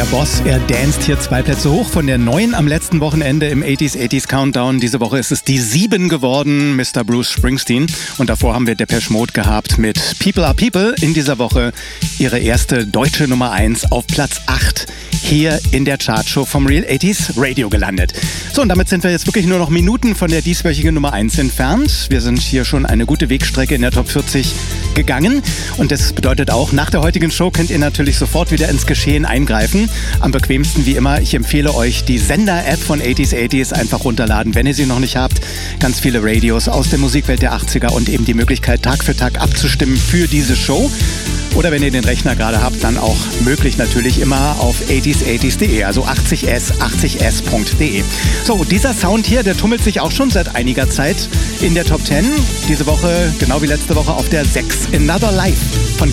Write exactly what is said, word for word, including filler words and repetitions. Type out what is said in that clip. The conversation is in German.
Der Boss, er danced hier zwei Plätze hoch von der neun am letzten Wochenende im achtziger achtziger Countdown. Diese Woche ist es die sieben geworden, Mister Bruce Springsteen. Und davor haben wir Depeche Mode gehabt mit People Are People. In dieser Woche ihre erste deutsche Nummer eins auf Platz acht hier in der Chartshow vom Real achtziger Radio gelandet. So, und damit sind wir jetzt wirklich nur noch Minuten von der dieswöchigen Nummer eins entfernt. Wir sind hier schon eine gute Wegstrecke in der Top vierzig gegangen. Und das bedeutet auch, nach der heutigen Show könnt ihr natürlich sofort wieder ins Geschehen eingreifen. Am bequemsten wie immer, ich empfehle euch die Sender-App von achtziger achtziger einfach runterladen, wenn ihr sie noch nicht habt. Ganz viele Radios aus der Musikwelt der achtziger und eben die Möglichkeit, Tag für Tag abzustimmen für diese Show. Oder wenn ihr den Rechner gerade habt, dann auch möglich natürlich immer auf achtziger achtziger punkt de, also achtzig s, achtzig s punkt de. So, dieser Sound hier, der tummelt sich auch schon seit einiger Zeit in der Top zehn. Diese Woche, genau wie letzte Woche, auf der sechs. Another Life von